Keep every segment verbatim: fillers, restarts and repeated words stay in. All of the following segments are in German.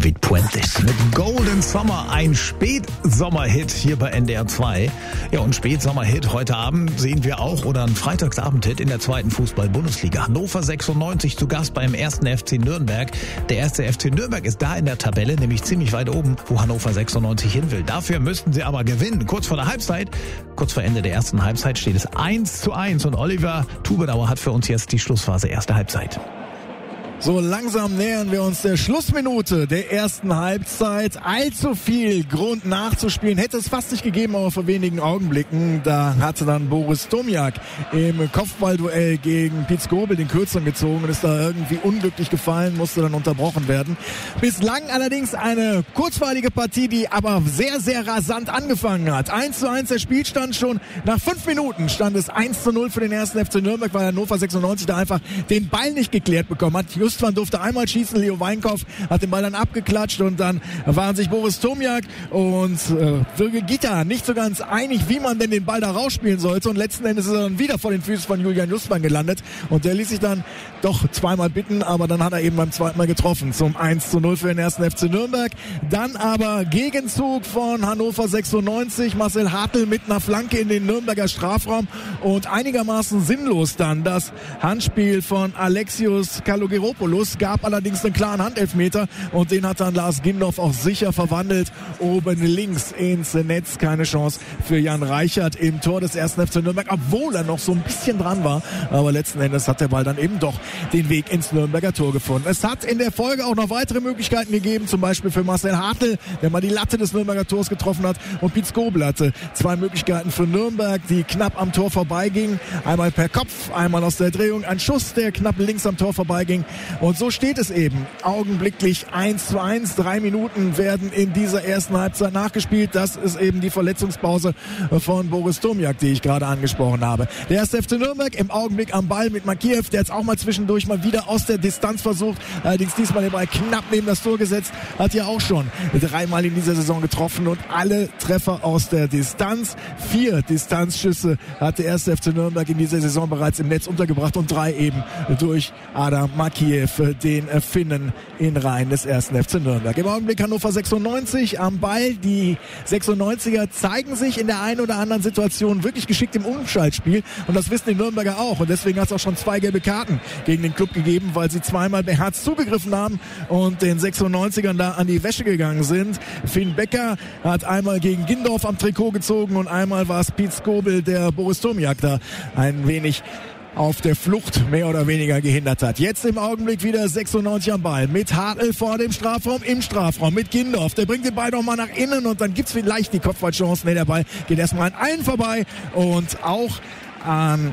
David Puentes mit Golden Summer, ein Spätsommerhit hier bei N D R zwei. Ja, und Spätsommerhit heute Abend sehen wir auch, oder ein Freitagsabendhit in der zweiten Fußball-Bundesliga. Hannover sechsundneunzig zu Gast beim ersten F C Nürnberg. Der erste F C Nürnberg ist da in der Tabelle, nämlich ziemlich weit oben, wo Hannover sechsundneunzig hin will. Dafür müssten sie aber gewinnen. Kurz vor der Halbzeit, kurz vor Ende der ersten Halbzeit steht es eins zu eins und Oliver Tubedauer hat für uns jetzt die Schlussphase erste Halbzeit. So langsam nähern wir uns der Schlussminute der ersten Halbzeit. Allzu viel Grund nachzuspielen hätte es fast nicht gegeben, aber vor wenigen Augenblicken, da hatte dann Boris Tomjak im Kopfballduell gegen Piet Skobel den Kürzeren gezogen und ist da irgendwie unglücklich gefallen, musste dann unterbrochen werden. Bislang allerdings eine kurzweilige Partie, die aber sehr, sehr rasant angefangen hat. eins zu eins der Spielstand, schon nach fünf Minuten stand es eins zu null für den ersten F C Nürnberg, weil Hannover sechsundneunzig da einfach den Ball nicht geklärt bekommen hat. Justwan durfte einmal schießen, Leo Weinkauf hat den Ball dann abgeklatscht und dann waren sich Boris Tomjak und äh, Virgil Gitter nicht so ganz einig, wie man denn den Ball da rausspielen sollte und letzten Endes ist er dann wieder vor den Füßen von Julian Justwan gelandet und der ließ sich dann doch zweimal bitten, aber dann hat er eben beim zweiten Mal getroffen zum eins zu null für den ersten F C Nürnberg. Dann aber Gegenzug von Hannover sechsundneunzig, Marcel Hartl mit einer Flanke in den Nürnberger Strafraum und einigermaßen sinnlos dann das Handspiel von Alexios Kalogeropoulos, gab allerdings einen klaren Handelfmeter und den hat dann Lars Gindorf auch sicher verwandelt. Oben links ins Netz, keine Chance für Jan Reichert im Tor des ersten F C Nürnberg, obwohl er noch so ein bisschen dran war. Aber letzten Endes hat der Ball dann eben doch den Weg ins Nürnberger Tor gefunden. Es hat in der Folge auch noch weitere Möglichkeiten gegeben, zum Beispiel für Marcel Hartl, der mal die Latte des Nürnberger Tors getroffen hat, und Piet Skobel hatte zwei Möglichkeiten für Nürnberg, die knapp am Tor vorbeigingen. Einmal per Kopf, einmal aus der Drehung, ein Schuss, der knapp links am Tor vorbeiging. Und so steht es eben augenblicklich eins zu eins. Drei Minuten werden in dieser ersten Halbzeit nachgespielt. Das ist eben die Verletzungspause von Boris Tomjak, die ich gerade angesprochen habe. Der erste F C Nürnberg im Augenblick am Ball mit Makiev, der jetzt auch mal zwischendurch mal wieder aus der Distanz versucht. Allerdings diesmal den Ball knapp neben das Tor gesetzt. Hat ja auch schon dreimal in dieser Saison getroffen und alle Treffer aus der Distanz. Vier Distanzschüsse hat der erste F C Nürnberg in dieser Saison bereits im Netz untergebracht und drei eben durch Adam Makiev, den Finnen in Reihen des ersten F C Nürnberg. Im Augenblick Hannover sechsundneunzig am Ball. Die sechsundneunziger zeigen sich in der einen oder anderen Situation wirklich geschickt im Umschaltspiel und das wissen die Nürnberger auch und deswegen hat es auch schon zwei gelbe Karten gegen den Club gegeben, weil sie zweimal beherzt zugegriffen haben und den sechsundneunzigern da an die Wäsche gegangen sind. Finn Becker hat einmal gegen Gindorf am Trikot gezogen und einmal war es Piet Skobel, der Boris Tomjak da ein wenig auf der Flucht mehr oder weniger gehindert hat. Jetzt im Augenblick wieder sechsundneunzig am Ball. Mit Hartl vor dem Strafraum, im Strafraum. Mit Gindorf. Der bringt den Ball noch mal nach innen und dann gibt's vielleicht die Kopfballchance. Ne, der Ball geht erstmal an allen vorbei und auch an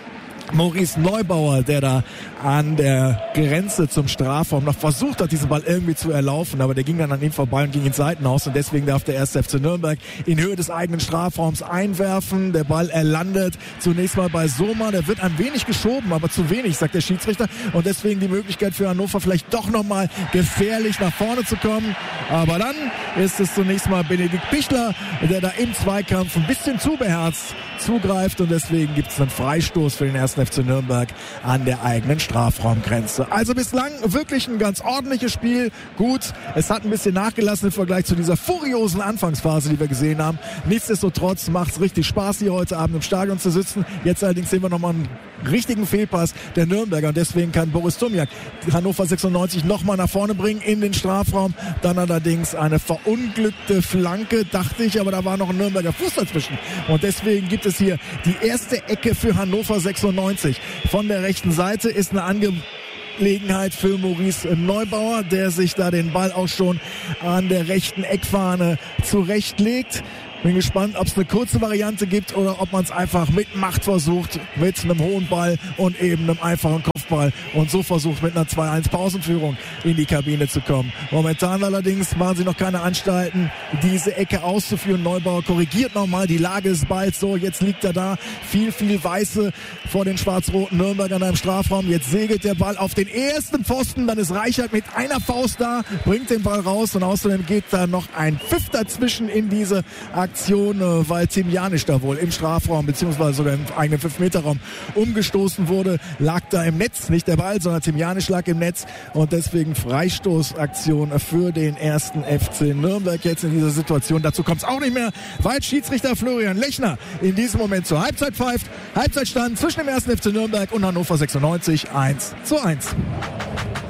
Maurice Neubauer, der da an der Grenze zum Strafraum noch versucht hat, diesen Ball irgendwie zu erlaufen, aber der ging dann an ihm vorbei und ging ins Seitenhaus und deswegen darf der erste F C Nürnberg in Höhe des eigenen Strafraums einwerfen. Der Ball erlandet zunächst mal bei Soma, der wird ein wenig geschoben, aber zu wenig, sagt der Schiedsrichter, und deswegen die Möglichkeit für Hannover vielleicht doch nochmal gefährlich nach vorne zu kommen, aber dann ist es zunächst mal Benedikt Pichler, der da im Zweikampf ein bisschen zu beherzt zugreift und deswegen gibt es einen Freistoß für den ersten F C Nürnberg an der eigenen Strafraumgrenze. Also bislang wirklich ein ganz ordentliches Spiel. Gut, es hat ein bisschen nachgelassen im Vergleich zu dieser furiosen Anfangsphase, die wir gesehen haben. Nichtsdestotrotz macht es richtig Spaß, hier heute Abend im Stadion zu sitzen. Jetzt allerdings sehen wir nochmal einen richtigen Fehlpass der Nürnberger und deswegen kann Boris Tomjak Hannover sechsundneunzig nochmal nach vorne bringen in den Strafraum. Dann allerdings eine verunglückte Flanke, dachte ich, aber da war noch ein Nürnberger Fuß dazwischen. Und deswegen gibt es hier die erste Ecke für Hannover sechsundneunzig. Von der rechten Seite ist eine Angelegenheit für Maurice Neubauer, der sich da den Ball auch schon an der rechten Eckfahne zurechtlegt. Bin gespannt, ob es eine kurze Variante gibt oder ob man es einfach mit Macht versucht, mit einem hohen Ball und eben einem einfachen Kopfball und so versucht, mit einer zwei eins Pausenführung in die Kabine zu kommen. Momentan allerdings machen sie noch keine Anstalten, diese Ecke auszuführen. Neubauer korrigiert nochmal, die Lage ist bald so, jetzt liegt er da, viel, viel Weiße vor den schwarz-roten Nürnbergern im Strafraum. Jetzt segelt der Ball auf den ersten Pfosten, dann ist Reichert mit einer Faust da, bringt den Ball raus und außerdem geht da noch ein Pfiff dazwischen in diese Aktion. Weil Tim Janisch da wohl im Strafraum beziehungsweise sogar im eigenen fünf Meter Raum umgestoßen wurde, lag da im Netz Netz. Nicht der Ball, sondern Tim Janisch lag im Netz und deswegen Freistoßaktion für den ersten F C Nürnberg jetzt in dieser Situation. Dazu kommt es auch nicht mehr, weil Schiedsrichter Florian Lechner in diesem Moment zur Halbzeit pfeift. Halbzeitstand zwischen dem ersten F C Nürnberg und Hannover sechsundneunzig eins zu eins.